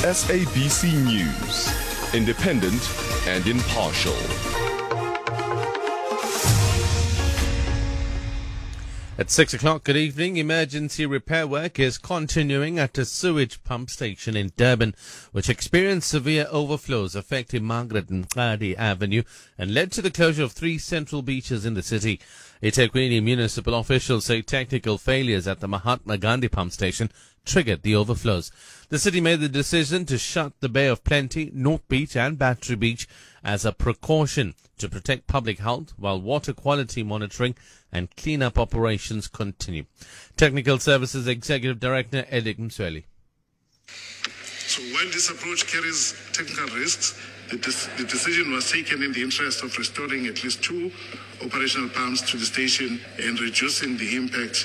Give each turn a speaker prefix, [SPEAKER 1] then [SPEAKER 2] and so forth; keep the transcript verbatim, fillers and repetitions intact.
[SPEAKER 1] S A B C News, independent and impartial.
[SPEAKER 2] At six o'clock, good evening. Emergency repair work is continuing at a sewage pump station in Durban, which experienced severe overflows affecting Margaret and Khadi Avenue and led to the closure of three central beaches in the city. eThekwini municipal officials say technical failures at the Mahatma Gandhi pump station triggered the overflows. The city made the decision to shut the Bay of Plenty, North Beach and Battery Beach as a precaution to protect public health while water quality monitoring and clean-up operations continue. Technical Services Executive Director Edik Msweli.
[SPEAKER 3] So while this approach carries technical risks, the, de- the decision was taken in the interest of restoring at least two operational pumps to the station and reducing the impact